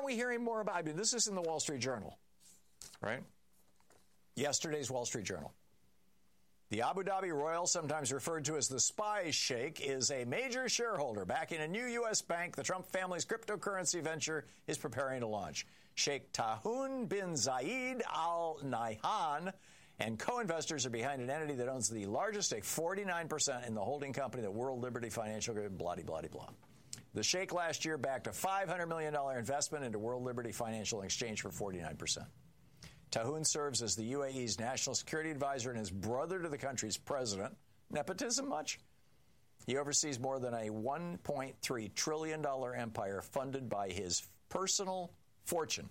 aren't we hearing more about? I mean, this is in the Wall Street Journal, right? Yesterday's Wall Street Journal. The Abu Dhabi Royal, sometimes referred to as the Spy Sheikh, is a major shareholder backing a new U.S. bank the Trump family's cryptocurrency venture is preparing to launch. Sheikh Tahoun bin Zayed Al Nahyan and co-investors are behind an entity that owns the largest stake, 49%, in the holding company, the World Liberty Financial Group, blah, blah, blah, blah. The Sheikh last year backed a $500 million investment into World Liberty Financial in exchange for 49%. Tahoun serves as the UAE's national security advisor and is brother to the country's president. Nepotism much? He oversees more than a $1.3 trillion empire funded by his personal fortune.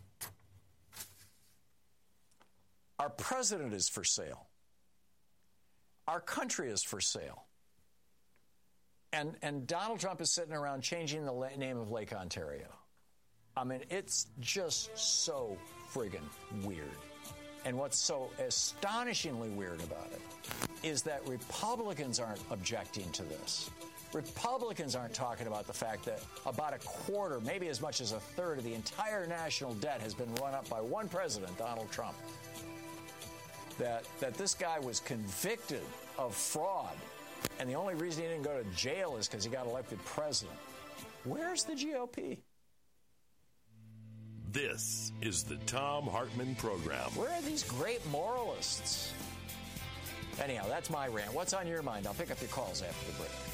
Our president is for sale. Our country is for sale. And Donald Trump is sitting around changing the name of Lake Ontario. I mean, it's just so friggin' weird. And what's so astonishingly weird about it is that Republicans aren't objecting to this. Republicans aren't talking about the fact that about a quarter, maybe as much as a third of the entire national debt has been run up by one president, Donald Trump. That this guy was convicted of fraud, and the only reason he didn't go to jail is because he got elected president. Where's the GOP? This is the Thom Hartmann Program. Where are these great moralists? Anyhow, that's my rant. What's on your mind? I'll pick up your calls after the break.